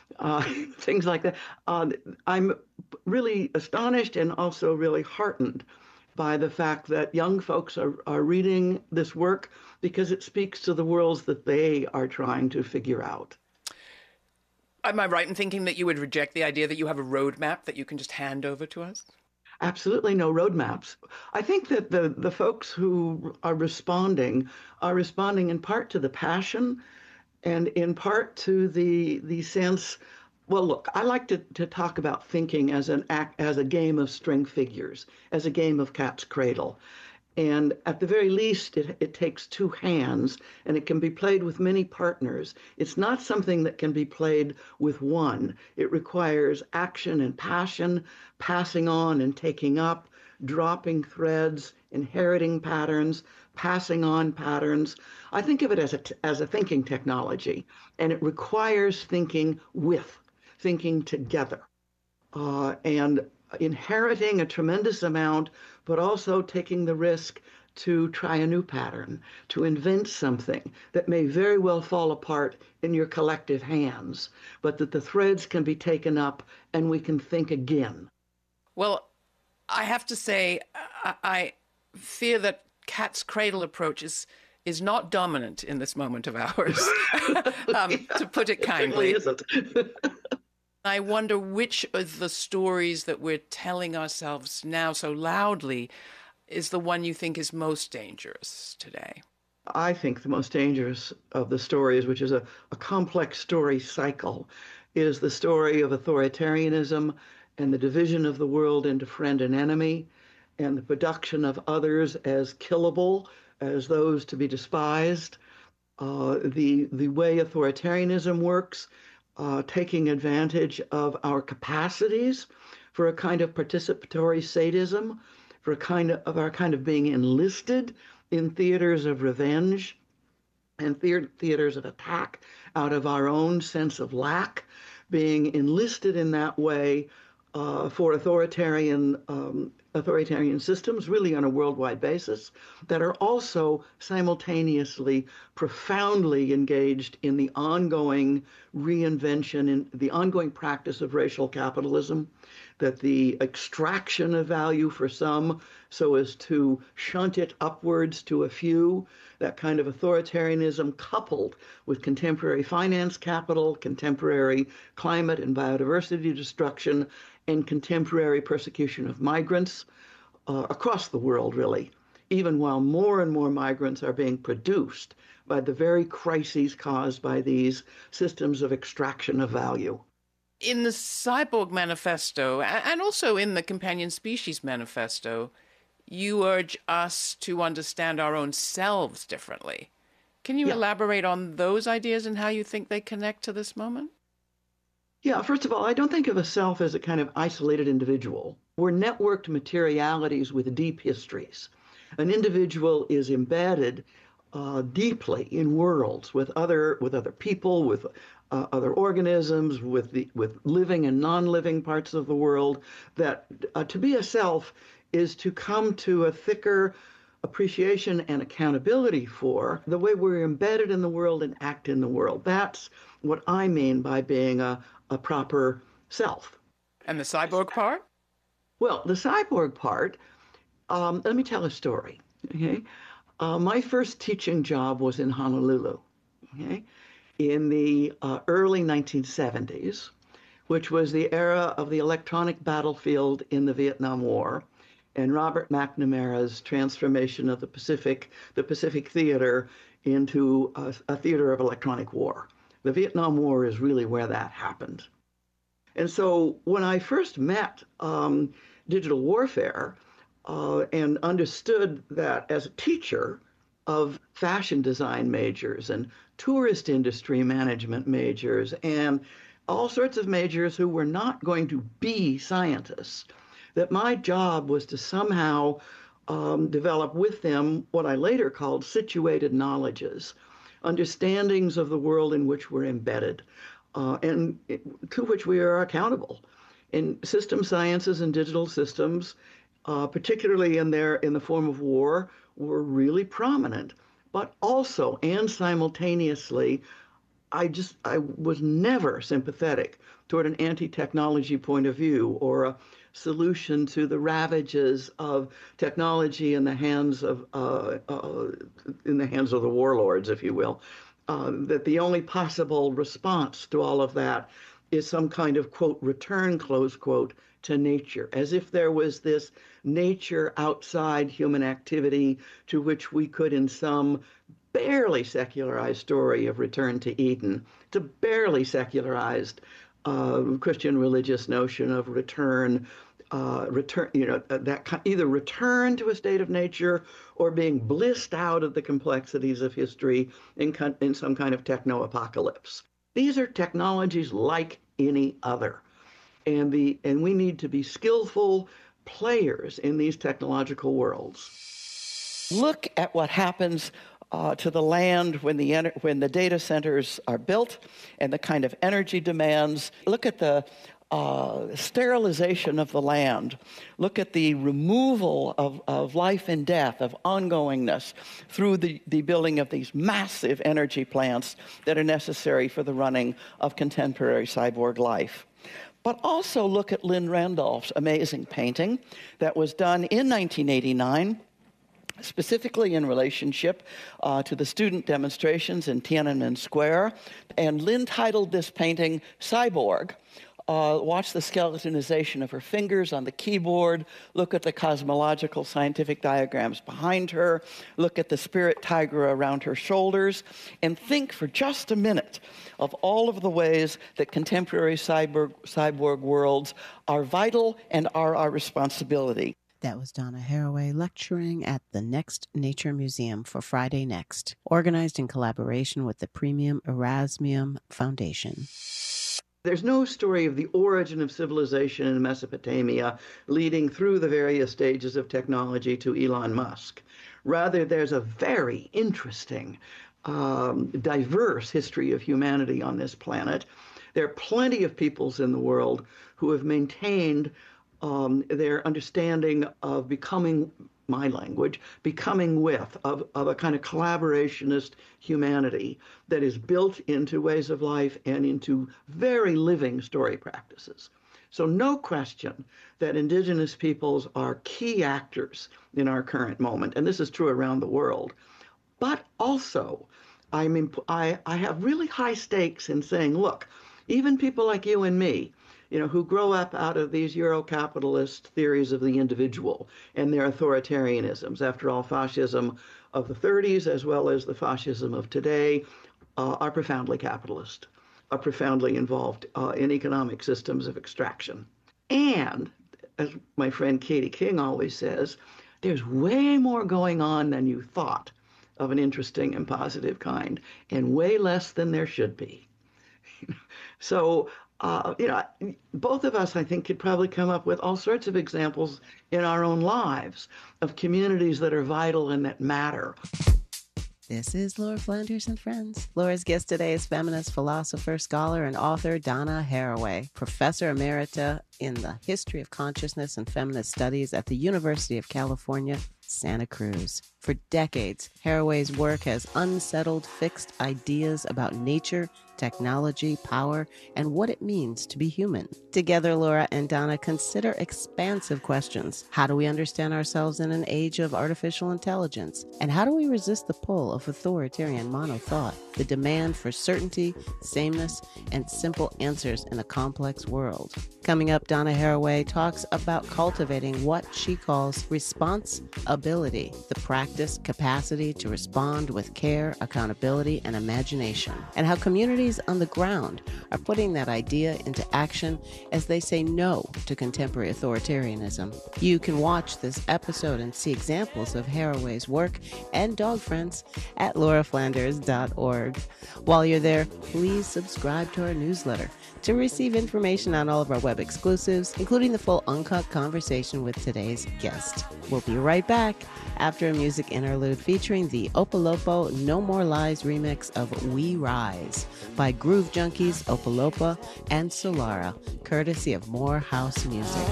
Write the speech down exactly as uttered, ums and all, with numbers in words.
uh, things like that. Uh, I'm really astonished and also really heartened by the fact that young folks are, are reading this work because it speaks to the worlds that they are trying to figure out. Am I right in thinking that you would reject the idea that you have a roadmap that you can just hand over to us? Absolutely no roadmaps. I think that the, the folks who are responding are responding in part to the passion and in part to the the sense. Well, look, I like to, to talk about thinking as an act as a game of string figures, as a game of cat's cradle. And at the very least, it, it takes two hands and it can be played with many partners. It's not something that can be played with one. It requires action and passion, passing on and taking up, dropping threads, inheriting patterns, passing on patterns. I think of it as a, as a thinking technology, and it requires thinking with, thinking together, uh, and inheriting a tremendous amount, but also taking the risk to try a new pattern, to invent something that may very well fall apart in your collective hands, but that the threads can be taken up and we can think again. Well, I have to say, I, I fear that cat's cradle approach is is not dominant in this moment of ours, um, Yeah, to put it it certainly kindly. isn't. I wonder which of the stories that we're telling ourselves now so loudly is the one you think is most dangerous today. I think the most dangerous of the stories, which is a, a complex story cycle, is the story of authoritarianism and the division of the world into friend and enemy, and the production of others as killable, as those to be despised. Uh, the the way authoritarianism works, uh, taking advantage of our capacities for a kind of participatory sadism, for a kind of, of our kind of being enlisted in theaters of revenge and theaters of attack out of our own sense of lack, being enlisted in that way uh, for authoritarian um, authoritarian systems, really on a worldwide basis, that are also simultaneously profoundly engaged in the ongoing reinvention in the ongoing practice of racial capitalism, that the extraction of value for some so as to shunt it upwards to a few, that kind of authoritarianism coupled with contemporary finance capital, contemporary climate and biodiversity destruction, and contemporary persecution of migrants uh, across the world, really, even while more and more migrants are being produced by the very crises caused by these systems of extraction of value. In the Cyborg Manifesto, and also in the Companion Species Manifesto, you urge us to understand our own selves differently. Can you Yeah. elaborate on those ideas and how you think they connect to this moment? Yeah, first of all, I don't think of a self as a kind of isolated individual. We're networked materialities with deep histories. An individual is embedded uh, deeply in worlds with other with other people, with uh, other organisms, with the with living and non-living parts of the world. That uh, to be a self is to come to a thicker appreciation and accountability for the way we're embedded in the world and act in the world. That's what I mean by being a, a proper self. And the cyborg part? Well, the cyborg part, um, let me tell a story. Okay. Uh, my first teaching job was in Honolulu, okay, in the uh, early nineteen seventies, which was the era of the electronic battlefield in the Vietnam War and Robert McNamara's transformation of the Pacific, the Pacific theater into a, a theater of electronic war. The Vietnam War is really where that happened. And so when I first met um, digital warfare uh, and understood that as a teacher of fashion design majors and tourist industry management majors and all sorts of majors who were not going to be scientists, that my job was to somehow um, develop with them what I later called situated knowledges, understandings of the world in which we're embedded, uh, and to which we are accountable. In system sciences and digital systems, uh, particularly in their in the form of war, were really prominent, but also and simultaneously I just I was never sympathetic toward an anti-technology point of view or a solution to the ravages of technology in the hands of uh, uh, in the hands of the warlords, if you will. Uh, that the only possible response to all of that is some kind of, quote, return, close quote, to nature, as if there was this nature outside human activity to which we could, in some barely secularized story of return to Eden, to barely secularized uh, Christian religious notion of return, uh, return, you know, that either return to a state of nature or being blissed out of the complexities of history in, in some kind of techno-apocalypse. These are technologies like any other, and the and we need to be skillful players in these technological worlds. Look at what happens Uh, to the land when the when the data centers are built and the kind of energy demands. Look at the uh, sterilization of the land. Look at the removal of, of life and death, of ongoingness through the, the building of these massive energy plants that are necessary for the running of contemporary cyborg life. But also look at Lynn Randolph's amazing painting that was done in nineteen eighty-nine, specifically in relationship uh, to the student demonstrations in Tiananmen Square. And Lynn titled this painting Cyborg. Uh, watch the skeletonization of her fingers on the keyboard. Look at the cosmological scientific diagrams behind her. Look at the spirit tiger around her shoulders. And think for just a minute of all of the ways that contemporary cyborg, cyborg worlds are vital and are our responsibility. That was Donna Haraway lecturing at the Next Nature Museum for Friday Next, organized in collaboration with the Premium Erasmium Foundation. There's no story of the origin of civilization in Mesopotamia leading through the various stages of technology to Elon Musk. Rather, there's a very interesting, um, diverse history of humanity on this planet. There are plenty of peoples in the world who have maintained Um, their understanding of becoming, my language, becoming with, of, of a kind of collaborationist humanity that is built into ways of life and into very living story practices. So no question that indigenous peoples are key actors in our current moment, and this is true around the world. But also, I mean, I, I have really high stakes in saying, look, even people like you and me, you know, who grow up out of these Euro-capitalist theories of the individual and their authoritarianisms. After all, fascism of the thirties, as well as the fascism of today, uh, are profoundly capitalist, are profoundly involved uh, in economic systems of extraction. And, as my friend Katie King always says, there's way more going on than you thought of an interesting and positive kind, and way less than there should be. So, Uh, you know, both of us, I think, could probably come up with all sorts of examples in our own lives of communities that are vital and that matter. This is Laura Flanders and Friends. Laura's guest today is feminist philosopher, scholar, and author Donna Haraway, professor emerita in the history of consciousness and feminist studies at the University of California, Santa Cruz. For decades, Haraway's work has unsettled fixed ideas about nature, technology, power, and what it means to be human. Together, Laura and Donna consider expansive questions. How do we understand ourselves in an age of artificial intelligence? And how do we resist the pull of authoritarian mono-thought, the demand for certainty, sameness, and simple answers in a complex world? Coming up, Donna Haraway talks about cultivating what she calls response-ability, the practice capacity to respond with care, accountability, and imagination, and how communities on the ground are putting that idea into action as they say no to contemporary authoritarianism. You can watch this episode and see examples of Haraway's work and Dog Friends at laura flanders dot org. While you're there, please subscribe to our newsletter to receive information on all of our web exclusives, including the full uncut conversation with today's guest. We'll be right back after a music interlude featuring the Opolopo No More Lies remix of We Rise by Groove Junkies, Opolopo, and Solara, courtesy of More House Music.